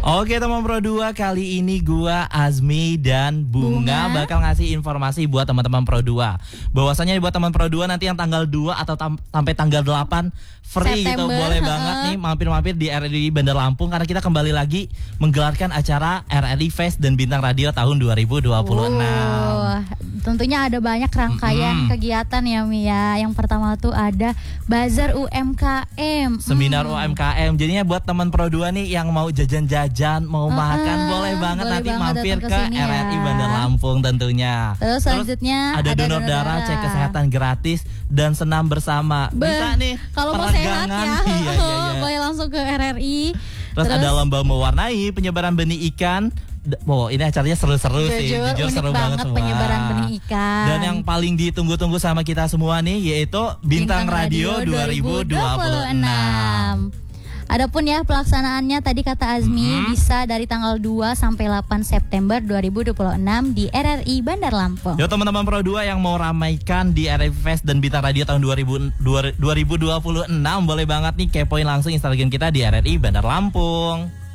Oke teman Pro 2, kali ini gua Azmi dan Bunga bakal ngasih informasi buat teman-teman Pro 2. Bahwasanya buat teman Pro 2 nanti yang tanggal 2 atau sampai tanggal 8 free September, gitu, boleh banget nih mampir-mampir di RRI Bandar Lampung karena kita kembali lagi menggelarkan acara RRI Fest dan Bintang Radio tahun 2026. Tentunya ada banyak rangkaian kegiatan ya Mia. Yang pertama tuh ada Bazar UMKM, Seminar UMKM. Jadinya buat teman Pro 2 nih yang mau jajan-jajan, mau makan, boleh banget nanti mampir ke RRI Bandar Lampung tentunya. Terus selanjutnya ada donor darah, cek kesehatan gratis dan senam bersama. Bisa nih kalau mau sehat ya, boleh langsung ke RRI. Terus ada lomba mewarnai penyebaran benih ikan. Wow, ini acaranya seru-seru sih. Jujur seru banget semua. Penyebaran benih ikan. Dan yang paling ditunggu-tunggu sama kita semua nih yaitu Bintang Radio 2026. Adapun ya pelaksanaannya tadi kata Azmi bisa dari tanggal 2 sampai 8 September 2026 di RRI Bandar Lampung. Yo teman-teman Pro 2 yang mau ramaikan di RRI Fest dan Bintang Radio tahun 2026 boleh banget nih kepoin langsung Instagram kita di RRI Bandar Lampung.